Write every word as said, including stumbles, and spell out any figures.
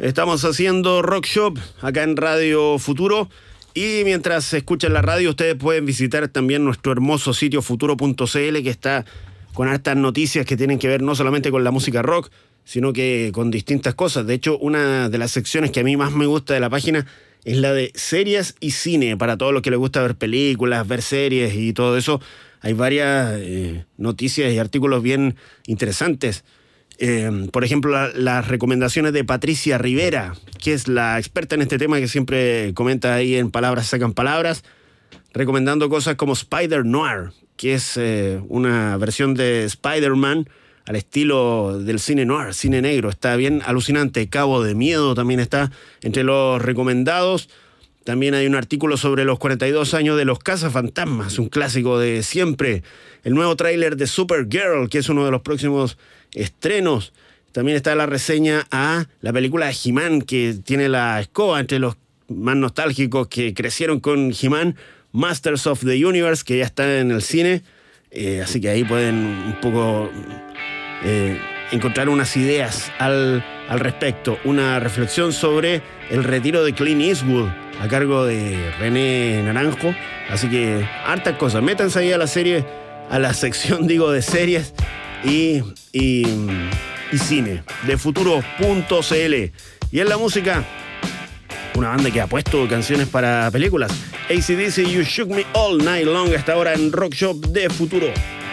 Estamos haciendo Rock Shop acá en Radio Futuro. Y mientras escuchan la radio, ustedes pueden visitar también nuestro hermoso sitio futuro punto c l, que está con hartas noticias que tienen que ver no solamente con la música rock, sino que con distintas cosas. De hecho, una de las secciones que a mí más me gusta de la página es la de series y cine, para todos los que les gusta ver películas, ver series y todo eso. Hay varias eh, noticias y artículos bien interesantes. Eh, por ejemplo, la, las recomendaciones de Patricia Rivera, que es la experta en este tema, que siempre comenta ahí en Palabras Sacan Palabras, recomendando cosas como Spider Noir, que es eh, una versión de Spider-Man al estilo del cine noir, cine negro. Está bien alucinante. Cabo de Miedo también está entre los recomendados. También hay un artículo sobre los cuarenta y dos años de Los Cazafantasmas, un clásico de siempre. El nuevo tráiler de Supergirl, que es uno de los próximos estrenos. También está la reseña a la película de He-Man, que tiene la escoba entre los más nostálgicos que crecieron con He-Man, Masters of the Universe, que ya está en el cine. Eh, así que ahí pueden un poco eh, encontrar unas ideas al, al respecto. Una reflexión sobre el retiro de Clint Eastwood a cargo de René Naranjo. Así que hartas cosas. Métanse ahí a la serie, a la sección, digo, de series y, y, y cine de futuro punto c l. Y en la música, una banda que ha puesto canciones para películas. A C/D C, You Shook Me All Night Long, hasta ahora en Rock Shop de Futuro.